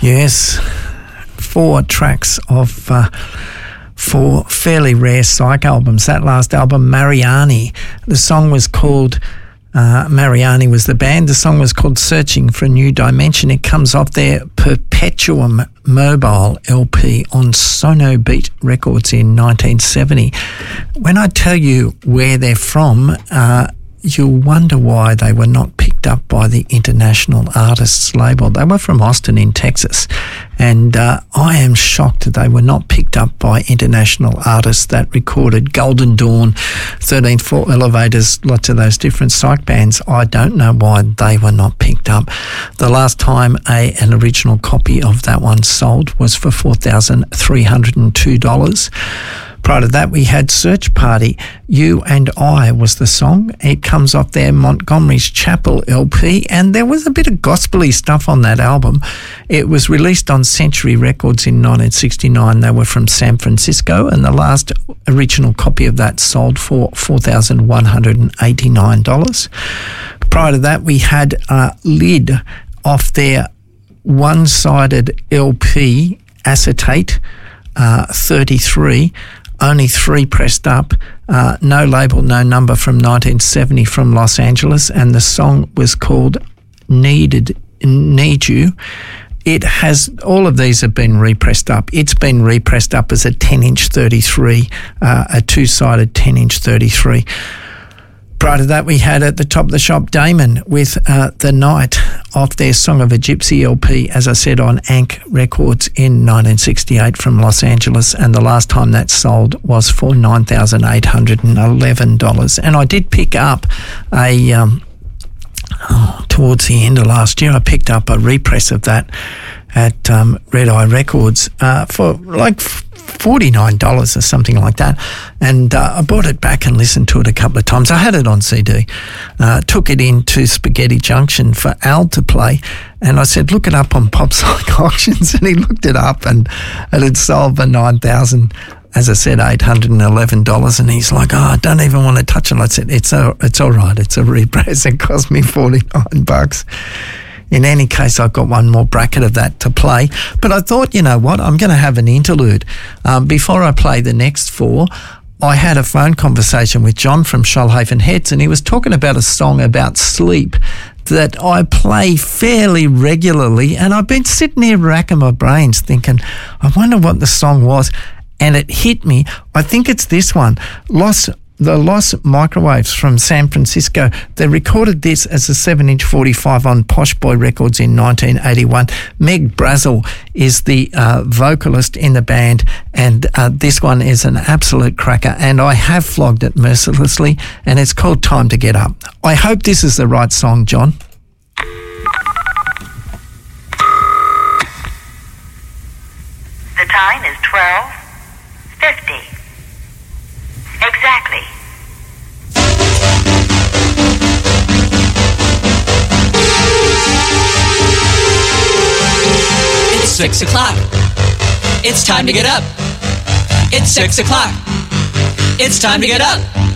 Yes, 4 tracks of 4 fairly rare psych albums. That last album, Mariani, the song was called Mariani was the band. The song was called Searching for a New Dimension. It comes off their Perpetuum Mobile LP on Sono Beat Records in 1970. When I tell you where they're from, you'll wonder why they were not picked up by the International Artists label. They were from Austin in Texas, and I am shocked that they were not picked up by international artists that recorded Golden Dawn, 13th Floor Elevators, lots of those different psych bands. I don't know why they were not picked up. The last time an original copy of that one sold was for $4,302. Prior to that, we had Search Party. You and I was the song. It comes off their Montgomery's Chapel LP, and there was a bit of gospel-y stuff on that album. It was released on Century Records in 1969. They were from San Francisco, and the last original copy of that sold for $4,189. Prior to that, we had Lid off their one-sided LP, Acetate, 33. Only 3 pressed up, no label, no number, from 1970 from Los Angeles, and the song was called Need You. It has, all of these have been repressed up. It's been repressed up as a 10-inch 33, a 2-sided 10-inch 33. Prior to that, we had at the top of the shop Damon with The Night off their Song of a Gypsy LP, as I said, on Ank Records in 1968 from Los Angeles, and the last time that sold was for $9,811. And I did pick up towards the end of last year, I picked up a repress of that at Red Eye Records for like $49 or something like that, and I bought it back and listened to it a couple of times. I had it on CD, took it into Spaghetti Junction for Al to play, and I said, look it up on Pop Psych Auctions, and he looked it up, and it had sold for $9,000, as I said, $811, and he's like, I don't even want to touch it. I said, it's all right, it's a repress, it cost me $49. In any case, I've got one more bracket of that to play. But I thought, you know what, I'm going to have an interlude. Before I play the next 4, I had a phone conversation with John from Shoalhaven Heads, and he was talking about a song about sleep that I play fairly regularly. And I've been sitting here racking my brains thinking, I wonder what the song was. And it hit me. I think it's this one, The Los Microwaves from San Francisco. They recorded this as a 7-inch 45 on Posh Boy Records in 1981. Meg Brazel is the vocalist in the band, and this one is an absolute cracker, and I have flogged it mercilessly, and it's called Time to Get Up. I hope this is the right song, John. The time is 12:50. Exactly. It's 6 o'clock. It's time to get up. It's 6 o'clock. It's time to get up.